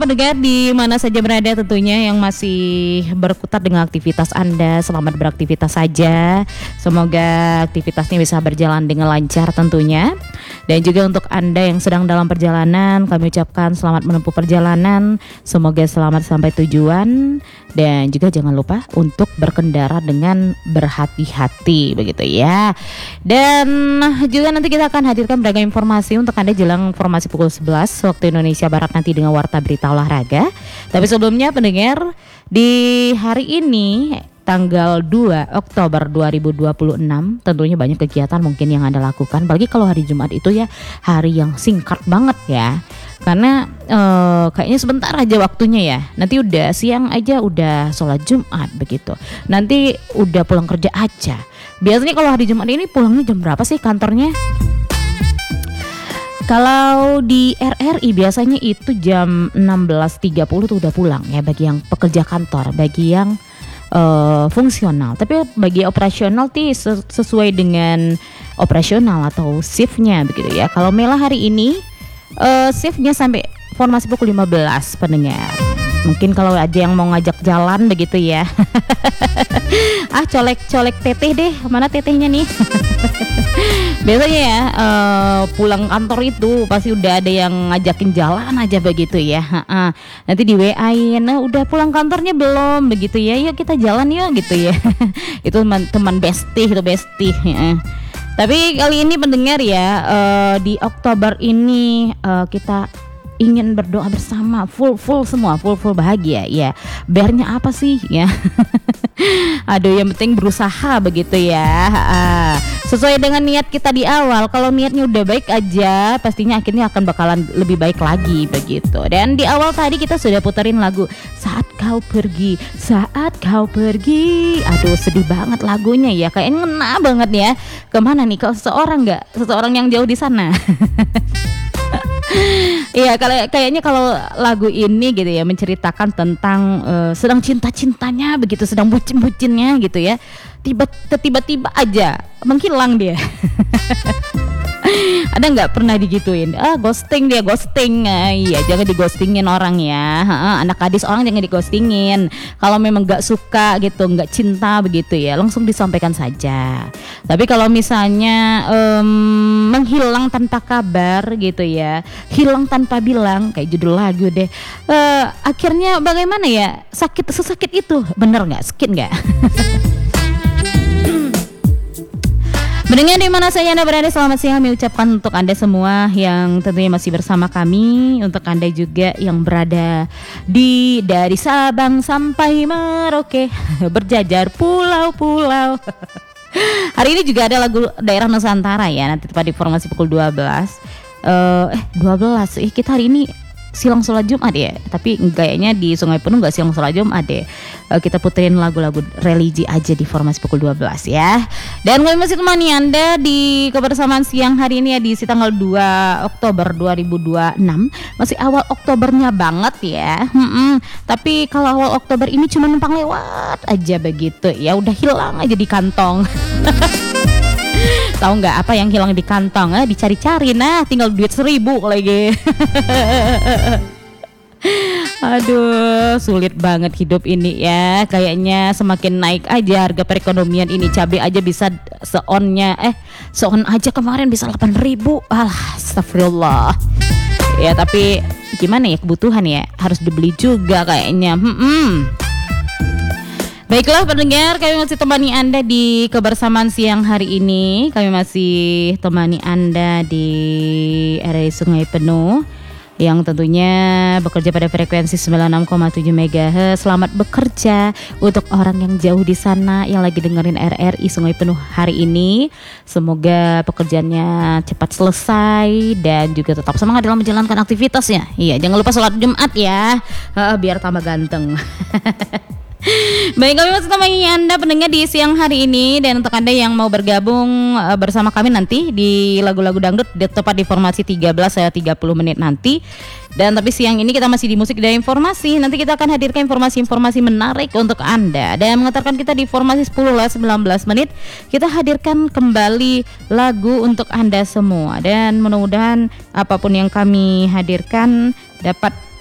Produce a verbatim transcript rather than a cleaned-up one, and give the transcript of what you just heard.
pendengar di mana saja berada tentunya yang masih berkutat dengan aktivitas Anda, selamat beraktivitas saja. Semoga aktivitasnya bisa berjalan dengan lancar tentunya. Dan juga untuk Anda yang sedang dalam perjalanan, kami ucapkan selamat menempuh perjalanan. Semoga selamat sampai tujuan. Dan juga jangan lupa untuk berkendara dengan berhati-hati begitu ya. Dan juga nanti kita akan hadirkan beragam informasi untuk Anda jelang informasi pukul sebelas waktu Indonesia Barat nanti dengan warta berita olahraga. Tapi sebelumnya pendengar, di hari ini tanggal dua Oktober dua ribu dua puluh enam tentunya banyak kegiatan mungkin yang Anda lakukan. Apalagi kalau hari Jumat itu ya hari yang singkat banget ya. Karena eh, kayaknya sebentar aja waktunya ya. Nanti udah siang aja udah sholat Jumat begitu. Nanti udah pulang kerja aja. Biasanya kalau hari Jumat ini pulangnya jam berapa sih kantornya? Kalau di R R I biasanya itu jam enam belas tiga puluh tuh udah pulang ya bagi yang pekerja kantor, bagi yang uh, fungsional. Tapi bagi operasional sih sesuai dengan operasional atau shiftnya begitu ya. Kalau Mela hari ini uh, shiftnya sampai formasi pukul lima belas pendengar. Mungkin kalau ada yang mau ngajak jalan begitu ya. Ah colek-colek teteh deh, mana tetehnya nih? Biasanya ya uh, pulang kantor itu pasti udah ada yang ngajakin jalan aja begitu ya. Ha-ha. Nanti di W A-in, nah, udah pulang kantornya belum begitu ya? Yuk kita jalan yuk gitu ya. Itu teman teman bestie itu bestie. Ya. Tapi kali ini pendengar ya uh, di Oktober ini uh, kita ingin berdoa bersama full full semua full full bahagia ya. Biarnya apa sih ya? Aduh yang penting berusaha begitu ya. Ah, sesuai dengan niat kita di awal. Kalau niatnya udah baik aja, pastinya akhirnya akan bakalan lebih baik lagi begitu. Dan di awal tadi kita sudah puterin lagu Saat Kau Pergi, Saat Kau Pergi. Aduh sedih banget lagunya ya. Kayaknya ngena banget ya. Kemana nih? Kalau seseorang nggak? Seseorang yang jauh di sana. Iya, kalau kayaknya kalau lagu ini gitu ya menceritakan tentang uh, sedang cinta-cintanya begitu, sedang bucin-bucinnya gitu ya. Tiba tiba-tiba aja menghilang dia. Ada nggak pernah digituin? Ah ghosting dia ghosting. Ah, iya jangan dighostingin orang ya. Ha, anak gadis orang jangan dighostingin. Kalau memang nggak suka gitu, nggak cinta begitu ya, langsung disampaikan saja. Tapi kalau misalnya um, menghilang tanpa kabar gitu ya, hilang tanpa bilang kayak judul lagu deh. Uh, akhirnya bagaimana ya? Sakit sesakit itu, bener nggak? Sakit nggak? Mendengar di mana saja Anda berada, selamat siang kami ucapkan untuk Anda semua yang tentunya masih bersama kami. Untuk Anda juga yang berada di dari Sabang sampai Merauke, berjajar pulau-pulau. Hari ini juga ada lagu daerah Nusantara ya, nanti tepat di formasi pukul dua belas. Uh, eh dua belas, eh kita hari ini silang sholat Jumat ya, tapi kayaknya di Sungai Penuh nggak silang sholat Jumat deh. Uh, kita puterin lagu-lagu religi aja di formasi pukul dua belas ya. Dan kami masih temani Anda di kebersamaan siang hari ini ya di si tanggal dua Oktober dua ribu dua puluh enam. Masih awal Oktobernya banget ya. Hmm-mm. Tapi kalau awal Oktober ini cuma numpang lewat aja begitu ya, udah hilang aja di kantong. Tahu nggak apa yang hilang di kantong? Eh, dicari-cari, nah tinggal duit seribu lagi. Aduh, sulit banget hidup ini ya. Kayaknya semakin naik aja harga perekonomian ini. Cabai aja bisa seonnya, eh seon aja kemarin bisa delapan ribu. Alah, astagfirullah. Ya tapi gimana ya, kebutuhan ya harus dibeli juga kayaknya. Hmm-mm. Baiklah pendengar, kami masih temani Anda di kebersamaan siang hari ini. Kami masih temani Anda di R R I Sungai Penuh yang tentunya bekerja pada frekuensi sembilan puluh enam koma tujuh megahertz. Selamat bekerja untuk orang yang jauh di sana yang lagi dengerin R R I Sungai Penuh hari ini. Semoga pekerjaannya cepat selesai dan juga tetap semangat dalam menjalankan aktivitasnya. Iya, jangan lupa sholat Jumat ya, uh, biar tambah ganteng. Baik, kami masih temani Anda pendengar di siang hari ini. Dan untuk Anda yang mau bergabung uh, bersama kami nanti di lagu-lagu dangdut tepat di formasi tiga belas sampai tiga puluh menit nanti. Dan tapi siang ini kita masih di musik dan informasi. Nanti kita akan hadirkan informasi-informasi menarik untuk Anda. Dan mengantarkan kita di formasi sepuluh sembilan belas menit, kita hadirkan kembali lagu untuk Anda semua. Dan mudah-mudahan apapun yang kami hadirkan dapat